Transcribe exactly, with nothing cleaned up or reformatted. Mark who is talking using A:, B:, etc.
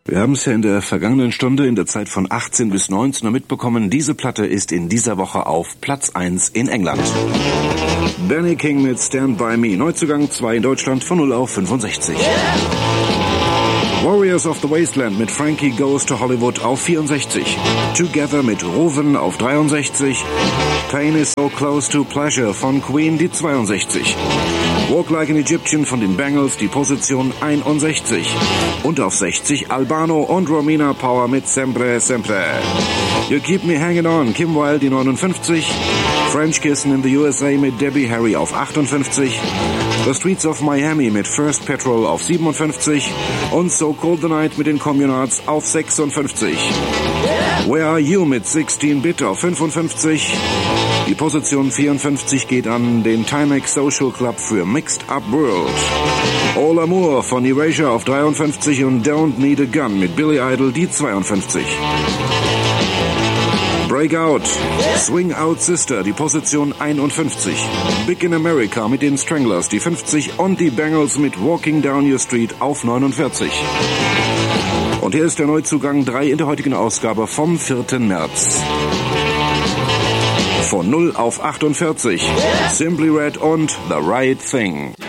A: Wir haben es ja in der vergangenen Stunde in der Zeit von achtzehn bis neunzehn Uhr mitbekommen. Diese Platte ist in dieser Woche auf Platz eins in England. Benny King mit Stand By Me. Neuzugang zwei in Deutschland von null auf fünfundsechzig. Warriors of the Wasteland mit Frankie Goes to Hollywood auf vierundsechzig. Together mit Roven auf dreiundsechzig. Pain is so close to pleasure von Queen die zweiundsechzig. Walk Like an Egyptian von den Bangles die Position einundsechzig. Und auf sechzig Albano und Romina Power mit Sempre Sempre. You Keep Me Hanging On, Kim Wilde die neunundfünfzig. French Kissin' in the U S A mit Debbie Harry auf achtundfünfzig. The Streets of Miami mit First Petrol auf siebenundfünfzig. Und So Cold the Night mit den Communards auf sechsundfünfzig. Where Are You mit sechzehn Bit auf fünfundfünfzig. Die Position vierundfünfzig geht an den Timex Social Club für Mixed Up World. All Amour von Erasure auf dreiundfünfzig und Don't Need a Gun mit Billy Idol die zweiundfünfzig. Breakout, Swing Out Sister, die Position einundfünfzig. Big in America mit den Stranglers, die fünfzig und die Bangles mit Walking Down Your Street auf neunundvierzig. Und hier ist der Neuzugang drei in der heutigen Ausgabe vom vierten März. Von null auf achtundvierzig. Simply Red und The Right Thing.